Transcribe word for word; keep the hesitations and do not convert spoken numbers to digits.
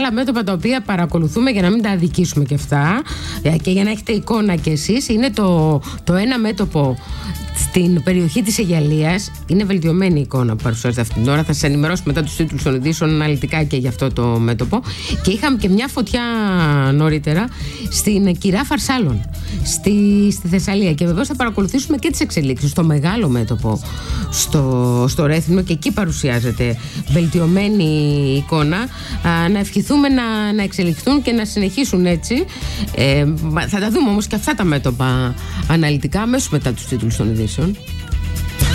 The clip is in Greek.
άλλα μέτωπα τα οποία παρακολουθούμε, για να μην τα αδικήσουμε και αυτά και για να έχετε εικόνα κι εσείς, είναι το, το ένα μέτωπο στην περιοχή της Αιγιαλίας. Είναι βελτιωμένη η εικόνα που παρουσιάζεται αυτή την ώρα. Θα σας ενημερώσω μετά τους τίτλους των ειδήσεων αναλυτικά και για αυτό το μέτωπο. Και είχαμε και μια φωτιά νωρίτερα στην Κυρά Φαρσάλων, στη, στη Θεσσαλία. Και βεβαίως θα παρακολουθήσουμε και τις εξελίξεις στο μεγάλο μέτωπο, στο, στο Ρέθυμνο, και εκεί παρουσιάζεται βελτιωμένη εικόνα. Α, να ευχηθούμε να, να εξελιχθούν και να συνεχίσουν έτσι. Ε, θα τα δούμε όμως και αυτά τα μέτωπα αναλυτικά αμέσως μετά τους τίτλους των ειδήσεων.